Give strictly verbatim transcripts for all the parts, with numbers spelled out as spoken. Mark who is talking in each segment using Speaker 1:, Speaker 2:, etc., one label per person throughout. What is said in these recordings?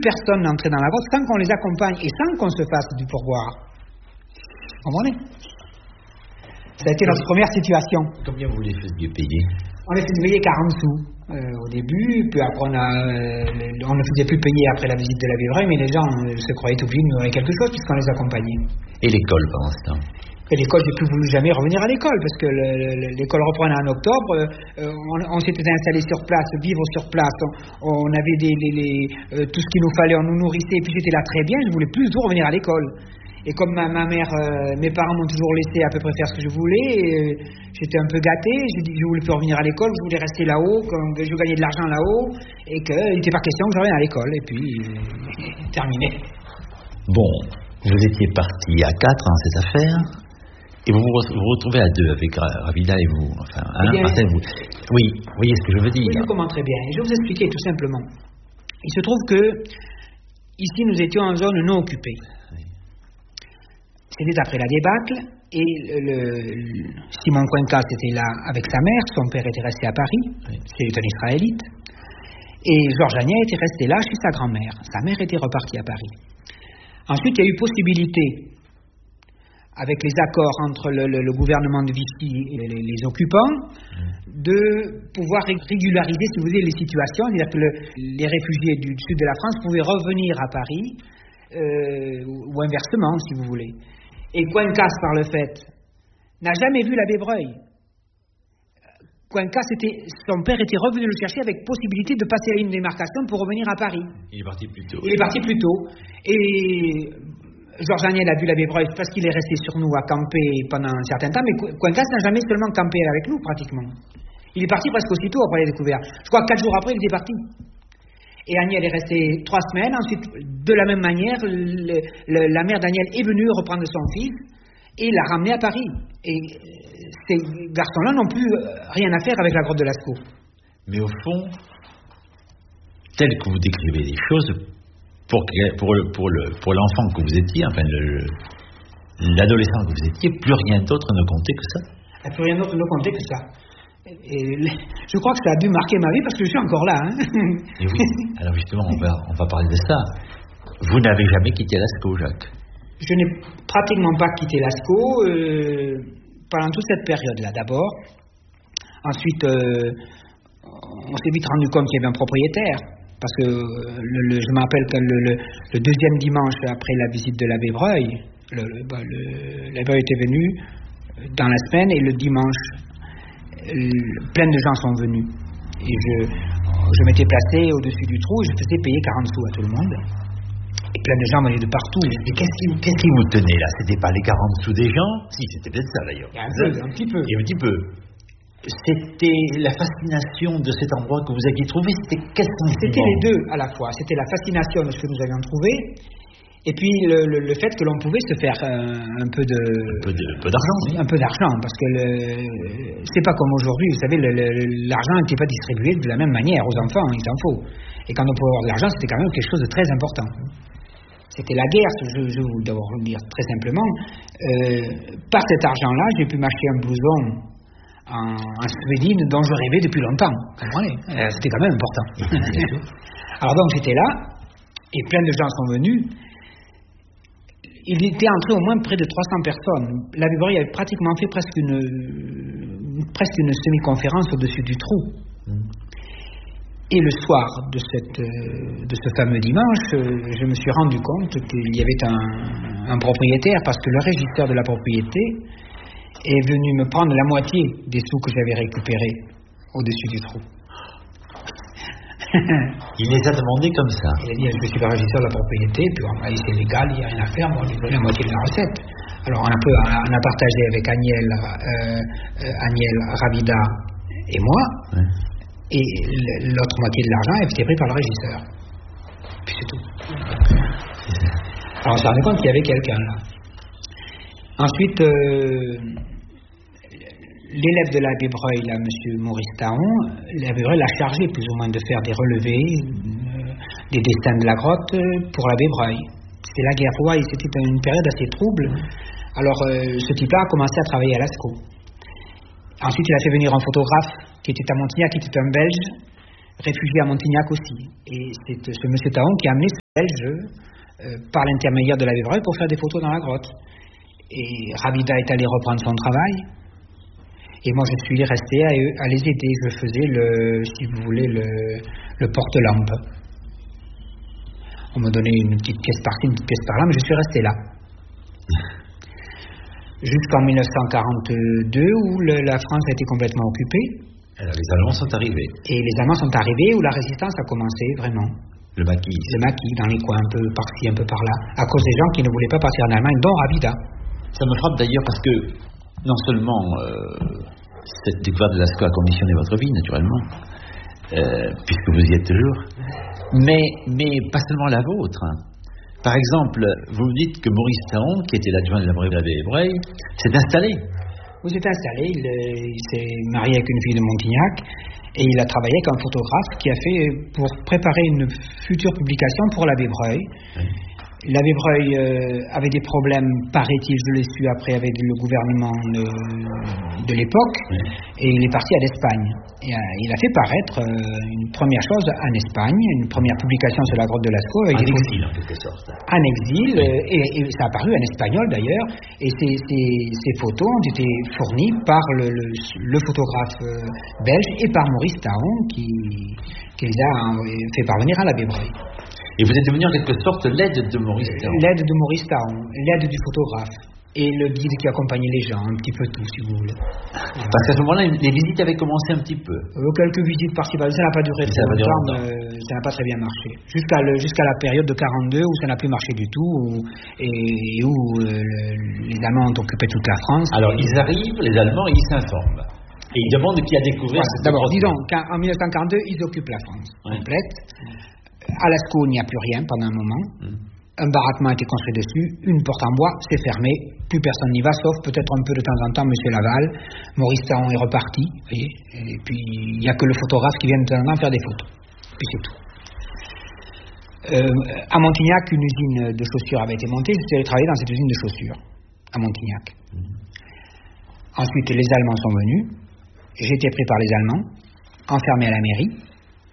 Speaker 1: Personne n'entrait dans la grotte sans qu'on les accompagne et sans qu'on se fasse du pourboire. Vous comprenez? Ça a été notre première situation.
Speaker 2: Combien vous les faisiez payer?
Speaker 1: On les faisait payer quarante sous euh, au début, puis après on, a, euh, on ne faisait plus payer après la visite de la Vébreuil, mais les gens euh, se croyaient obligés de nous donner quelque chose puisqu'on les accompagnait.
Speaker 2: Et l'école pendant ce temps?
Speaker 1: Et l'école, j'ai plus voulu jamais revenir à l'école parce que le, le, l'école reprenait en octobre. Euh, on, on s'était installé sur place, vivre sur place. On, on avait des, les, les, euh, tout ce qu'il nous fallait, on nous nourrissait. Et puis j'étais là très bien. Je voulais plus du tout revenir à l'école. Et comme ma, ma mère, euh, mes parents m'ont toujours laissé à peu près faire ce que je voulais, et, euh, j'étais un peu gâté. J'ai dit que je voulais plus revenir à l'école, je voulais rester là-haut, que je gagnais de l'argent là-haut, et qu'il n'était pas question que je revienne à l'école. Et puis euh, terminé.
Speaker 2: Bon, vous étiez partis à quatre dans cette affaire. Et vous vous vous retrouvez à deux avec Ravida et vous, enfin, hein,
Speaker 1: bien,
Speaker 2: Marcel, vous. Oui, vous voyez ce que je veux dire.
Speaker 1: Oui, je comprends très bien. Et je vais vous expliquer tout simplement. Il se trouve que ici, nous étions en zone non occupée. Oui. C'était après la débâcle, et le, le, Simon Cuencas était là avec sa mère, son père était resté à Paris, oui. C'est un Israélite, et Georges Agnès était resté là chez sa grand-mère. Sa mère était repartie à Paris. Ensuite, il y a eu possibilité, avec les accords entre le, le, le gouvernement de Vichy et les, les occupants, mmh. de pouvoir régulariser, si vous voulez, les situations, c'est-à-dire que le, les réfugiés du sud de la France pouvaient revenir à Paris, euh, ou inversement, si vous voulez. Et Cuencas, par le fait, n'a jamais vu l'abbé Breuil. Cuencas, était, son père était revenu le chercher avec possibilité de passer la ligne de démarcation pour revenir à Paris.
Speaker 2: Il est parti plus tôt.
Speaker 1: Il est parti plus tôt. Et Georges Agnès a vu l'abbé Breuil parce qu'il est resté sur nous à camper pendant un certain temps, mais Cuencas n'a jamais seulement campé avec nous, pratiquement. Il est parti presque aussitôt après les découvertes. Je crois que quatre jours après, il était parti. Et Agnès est restée trois semaines. Ensuite, de la même manière, le, le, la mère d'Agnès est venue reprendre son fils et l'a ramené à Paris. Et ces garçons-là n'ont plus rien à faire avec la grotte de Lascaux.
Speaker 2: Mais au fond, tel que vous décrivez les choses, pour, pour, le, pour, le, pour l'enfant que vous étiez, enfin le, l'adolescent que vous étiez, plus rien d'autre ne comptait que ça.
Speaker 1: Plus rien d'autre ne comptait que ça. Et je crois que ça a dû marquer ma vie parce que je suis encore là. Hein.
Speaker 2: Et oui. Alors justement, on va, on va parler de ça. Vous n'avez jamais quitté Lascaux, Jacques?
Speaker 1: Je n'ai pratiquement pas quitté Lascaux euh, pendant toute cette période-là, d'abord. Ensuite, euh, on s'est vite rendu compte qu'il y avait un propriétaire. Parce que le, le, je me rappelle que le, le, le deuxième dimanche après la visite de l'abbé Breuil, le, le, le, l'abbé Breuil était venu dans la semaine et le dimanche, le, plein de gens sont venus. Et je, je m'étais placé au-dessus du trou et je faisais payer quarante sous à tout le monde. Et plein de gens venaient de partout.
Speaker 2: Et qu'est-ce qui, qu'est-ce qui vous tenait là? C'était pas les quarante sous des gens? Si, c'était peut-être ça d'ailleurs.
Speaker 1: Il y a un, peu, un petit peu.
Speaker 2: Il y a un petit peu. C'était la fascination de cet endroit que vous aviez trouvé. C'était quel sentiment?
Speaker 1: C'était les deux à la fois. C'était la fascination de ce que nous avions trouvé, et puis le, le, le fait que l'on pouvait se faire un, un peu de,
Speaker 2: un peu, de, un peu d'argent, oui.
Speaker 1: Un peu d'argent, parce que le, c'est pas comme aujourd'hui. Vous savez, le, le, l'argent n'était pas distribué de la même manière aux enfants. Il s'en faut. Et quand on pouvait avoir de l'argent, c'était quand même quelque chose de très important. C'était la guerre, je, je vous d'abord le dire très simplement. Euh, par cet argent-là, j'ai pu m'acheter un blouson en, en suédine dont je rêvais depuis longtemps. Vous comprenez? euh, C'était quand même important. Alors donc j'étais là, et plein de gens sont venus. Il était entré au moins près de trois cents personnes. L'abbé Breuil avait pratiquement fait presque une, presque une semi-conférence au-dessus du trou. Mm. Et le soir de, cette, de ce fameux dimanche, je me suis rendu compte qu'il y avait un, un propriétaire, parce que le régisseur de la propriété est venu me prendre la moitié des sous que j'avais récupérés au-dessus du trou.
Speaker 2: Il les a demandés comme ça.
Speaker 1: Il a dit, je suis le régisseur de la propriété, puis on m'a dit, c'est légal, il n'y a rien à faire, moi je lui ai donné la moitié de la recette. Alors on a, peu, on a partagé avec Agnès, euh, Agnès, Ravida et moi, ouais. Et l'autre moitié de l'argent a été pris par le régisseur. Puis c'est tout. Alors on s'est rendu compte qu'il y avait quelqu'un là. Ensuite, euh, l'élève de l'abbé Breuil, là, M. Maurice Taon, l'abbé Breuil l'a chargé plus ou moins de faire des relevés, euh, des destins de la grotte pour l'abbé Breuil. C'était la guerre froide, c'était une période assez trouble. Alors euh, ce type-là a commencé à travailler à Lascaux. Ensuite, il a fait venir un photographe qui était à Montignac, qui était un Belge, réfugié à Montignac aussi. Et c'est ce M. Taon qui a amené belge euh, par l'intermédiaire de la Vébreuil pour faire des photos dans la grotte. Et Ravida est allé reprendre son travail. Et moi, je suis resté à, à les aider. Je faisais, le, si vous voulez, le, le porte-lampe. On me donnait une petite pièce par-ci, une petite pièce par-là, mais je suis resté là. Jusqu'en mille neuf cent quarante-deux, où le, la France a été complètement occupée.
Speaker 2: Alors, les Allemands sont arrivés.
Speaker 1: Et les Allemands sont arrivés, où la résistance a commencé, vraiment.
Speaker 2: Le maquis.
Speaker 1: Le maquis, dans les coins, un peu par-ci, un peu par-là, à cause des gens qui ne voulaient pas partir en Allemagne, dont Ravida.
Speaker 2: Ça me frappe d'ailleurs parce que, non seulement euh, cette découverte de Lascaux a conditionné votre vie, naturellement, euh, puisque vous y êtes toujours, mais, mais pas seulement la vôtre. Hein. Par exemple, vous me dites que Maurice Taon, qui était l'adjoint de la Vébreuil, s'est installé.
Speaker 1: Oui, s'est installé, il, il s'est marié avec une fille de Montignac, et il a travaillé avec un photographe qui a fait, pour préparer une future publication pour la Vébreuil. Oui. La Vébreuil euh, avait des problèmes, paraît-il, je l'ai su après, avec le gouvernement de, de l'époque, oui. Et il est parti à l'Espagne. Et, euh, il a fait paraître euh, une première chose en Espagne, une première publication sur la grotte de Lascaux.
Speaker 2: En exil, en quelque sorte.
Speaker 1: En exil, oui. euh, et, et ça a apparu en espagnol d'ailleurs, et ces, ces, ces photos ont été fournies par le, le, le photographe euh, belge et par Maurice Taon, qui, qui les a fait parvenir à la Vébreuil.
Speaker 2: Et vous êtes devenu en quelque sorte l'aide de Maurice Taon.
Speaker 1: L'aide de Maurice Taon, l'aide du photographe. Et le guide qui accompagnait les gens, un petit peu tout, si vous voulez.
Speaker 2: Parce qu'à ce moment-là, les visites avaient commencé un petit peu.
Speaker 1: Euh, quelques visites par-ci par-là, ça n'a pas duré très longtemps, mais ça n'a pas très bien marché. Jusqu'à, le, jusqu'à la période de quarante-deux, où ça n'a plus marché du tout, où, et où euh, le, les Allemands ont occupé toute la France.
Speaker 2: Alors, ils arrivent, les Allemands, et ils s'informent. Et ils demandent qui a découvert
Speaker 1: voilà,
Speaker 2: cette
Speaker 1: d'abord,
Speaker 2: grotte.
Speaker 1: disons qu'en mille neuf cent quarante-deux, ils occupent la France oui. complète. À Lascaux, il n'y a plus rien pendant un moment. Mmh. Un baraquement a été construit dessus, une porte en bois, c'est fermé, plus personne n'y va, sauf peut-être un peu de temps en temps M. Laval. Maurice Taon est reparti, vous voyez, et puis il n'y a que le photographe qui vient de temps en temps faire des photos. Puis c'est tout. Euh, à Montignac, une usine de chaussures avait été montée, je suis allé travailler dans cette usine de chaussures, à Montignac. Mmh. Ensuite, les Allemands sont venus, j'ai été pris par les Allemands, enfermé à la mairie.
Speaker 2: Pourquoi ?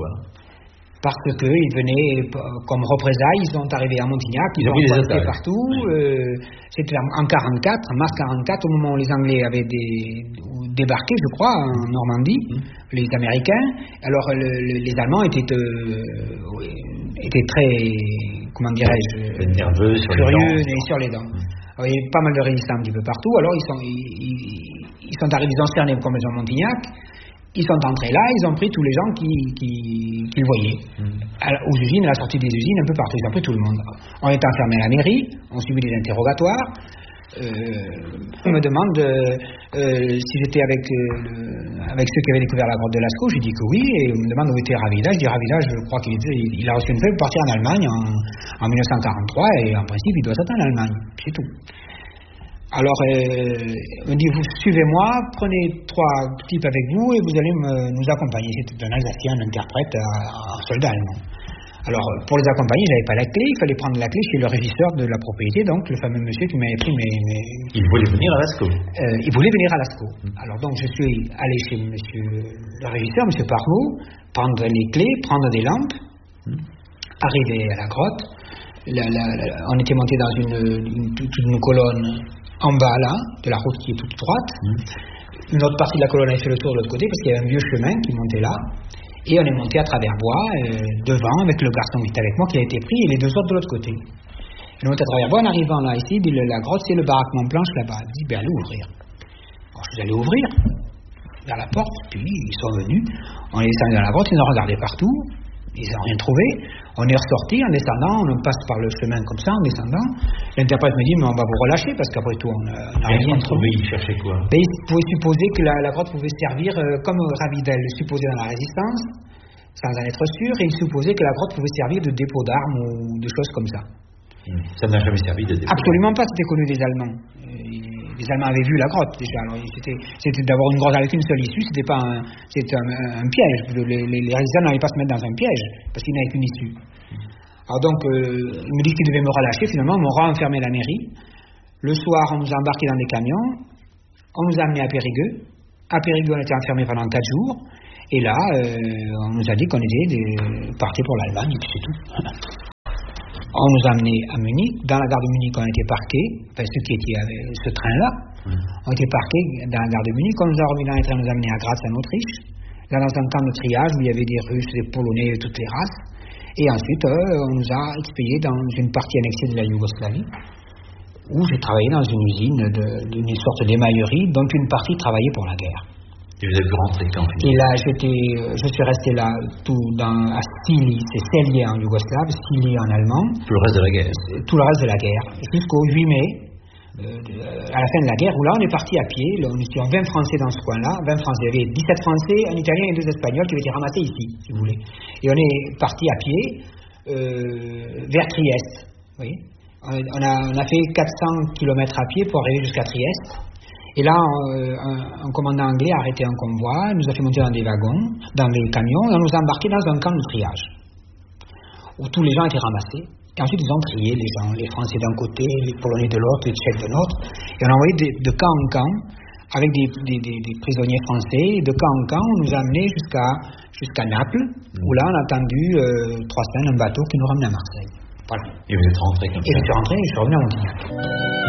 Speaker 1: Parce qu'ils venaient comme représailles, ils sont arrivés à Montignac, ils, ils ont passé partout. Oui. Euh, c'était en quarante-quatre, en mars quarante-quatre, au moment où les Anglais avaient des, débarqué, je crois, en Normandie, mmh. les Américains. Alors le, le, les Allemands étaient, euh, étaient très, comment dirais-je,
Speaker 2: nerveux,
Speaker 1: curieux et sur les dents. Mmh. Il y avait pas mal de résistants un petit peu partout. Alors ils sont, ils, ils, ils sont arrivés, ils ont cerné comme ils ont Montignac. Ils sont entrés là, ils ont pris tous les gens qui, qui, qui le voyaient. Mmh. Alors, aux usines, à la sortie des usines, un peu partout, ils ont pris tout le monde. On est enfermés à la mairie, on subit des interrogatoires. Euh, on me demande euh, euh, si j'étais avec, euh, avec ceux qui avaient découvert la grotte de Lascaux. J'ai dit que oui, et on me demande où était Ravida. Je dis Ravida, je crois qu'il était, il a reçu une feuille pour partir en Allemagne en, en mille neuf cent quarante-trois, et en principe, il doit être en Allemagne. C'est tout. Alors, euh, on me dit, vous suivez-moi, prenez trois types avec vous et vous allez me, nous accompagner. C'était un Alsacien, un interprète, un soldat allemand. Alors, pour les accompagner, je n'avais pas la clé, il fallait prendre la clé chez le régisseur de la propriété, donc le fameux monsieur qui m'avait pris mes... mes...
Speaker 2: Il voulait venir à Lascaux.
Speaker 1: Euh, il voulait venir à Lascaux. Mmh. Alors, donc, je suis allé chez monsieur le régisseur, monsieur Parmot, prendre les clés, prendre des lampes, mmh. arriver à la grotte. La, la, la, on était monté dans une, une, toute une colonne en bas là, de la route qui est toute droite. Mmh. Une autre partie de la colonne avait fait le tour de l'autre côté parce qu'il y avait un vieux chemin qui montait là. Et on est monté à travers bois, euh, devant, avec le garçon qui était avec moi, qui a été pris, et les deux autres de l'autre côté. On est monté à travers bois, en arrivant là, ici, la grotte, c'est le baraquement planche là-bas. Il dit, ben allez ouvrir. Alors, je suis allé ouvrir, vers la porte, puis ils sont venus. On est descendu dans la grotte, ils ont regardé partout. Ils n'ont rien trouvé. On est ressorti en descendant, on passe par le chemin comme ça, en descendant. L'interprète me dit, mais on va vous relâcher, parce qu'après tout, on n'a rien trouvé.
Speaker 2: Il cherchait quoi?
Speaker 1: Ben, il pouvait supposer que la, la grotte pouvait servir, euh, comme Ravida le supposait dans la Résistance, sans en être sûr, et il supposait que la grotte pouvait servir de dépôt d'armes ou de choses comme ça.
Speaker 2: Ça n'a jamais servi de dépôt?
Speaker 1: Absolument pas, c'était connu des Allemands. Les Allemands avaient vu la grotte déjà. Alors, c'était, c'était d'avoir une grotte avec une seule issue, c'était pas un, c'était un, un piège. Les, les, les résistants n'allaient pas se mettre dans un piège parce qu'ils n'avaient qu'une issue. Alors donc, euh, il me dit qu'il devait me relâcher. Finalement, on m'aura enfermé à la mairie. Le soir, on nous a embarqués dans des camions. On nous a amenés à Périgueux. À Périgueux, on était enfermés pendant quatre jours. Et là, euh, on nous a dit qu'on était des, partis pour l'Allemagne et puis c'est tout. On nous a amenés à Munich. Dans la gare de Munich, on a été parqués. Enfin, ceux qui étaient avec ce train-là mmh. ont été parqués dans la gare de Munich. On nous a remis dans les trains, on nous a amenés à Graz, en Autriche. Là, dans un camp de triage où il y avait des Russes, des Polonais, de toutes les races. Et ensuite, euh, on nous a expédiés dans une partie annexée de la Yougoslavie, où j'ai travaillé dans une usine d'une sorte d'émaillerie, dont une partie travaillait pour la guerre.
Speaker 2: Et vous avez pu rentrer quand?
Speaker 1: Et là, j'étais, je suis resté là tout dans, à Stili, c'est Celje en yougoslave, Stili en allemand.
Speaker 2: Tout le reste de la guerre.
Speaker 1: Tout le reste de la guerre, jusqu'au huit mai, euh, à la fin de la guerre, où là, on est parti à pied. Là, on était vingt Français dans ce coin-là, vingt Français. Il y avait dix-sept Français, un Italien et deux Espagnols qui avaient été ramassés ici, si vous voulez. Et on est parti à pied euh, vers Trieste. Vous voyez, on a, on a fait quatre cents kilomètres à pied pour arriver jusqu'à Trieste. Et là, euh, un, un commandant anglais a arrêté un convoi, nous a fait monter dans des wagons, dans des camions, et on nous a embarqués dans un camp de triage, où tous les gens étaient ramassés. Et ensuite, ils ont trié les gens, les Français d'un côté, les Polonais de l'autre, les Tchèques de l'autre. Et on a envoyé de, de camp en camp, avec des, des, des, des prisonniers français. Et de camp en camp, on nous a amenés jusqu'à jusqu'à Naples, mmh. où là, on a attendu euh, trois semaines un bateau qui nous ramenait à Marseille. Voilà.
Speaker 2: Et vous êtes rentré comme ça?
Speaker 1: Et je suis rentré et je suis revenu à Montignac.